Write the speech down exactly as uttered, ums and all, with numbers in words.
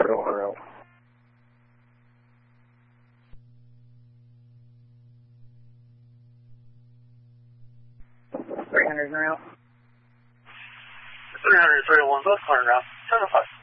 R L. three hundred and route. three hundred, three oh one, both clear route. ten oh five.